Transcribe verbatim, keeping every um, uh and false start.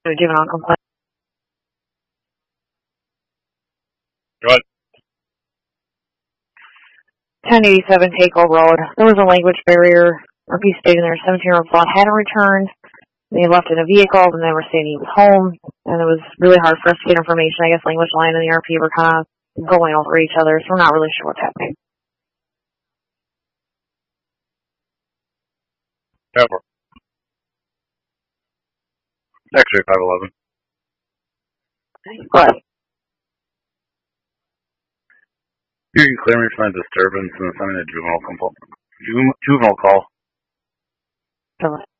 a juvenile complaint. Go ahead. ten eighty-seven Taco Road. There was a language barrier. R P stating their seventeen-year-old son hadn't returned. They left in a vehicle, and they were saying he was home. And it was really hard for us to get information. I guess language line and the R P were kind of going over each other, so we're not really sure what's happening. Cover. X-ray five eleven. Go ahead. You can clear me from a disturbance and send me a juvenile complaint. Juvenile call. Go ahead.